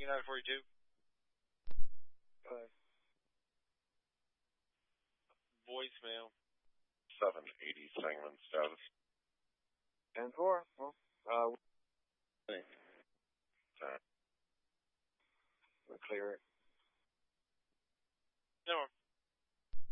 Tango 942. Voicemail. 780 Sangamon status. 10-4. Well, we'll clear it.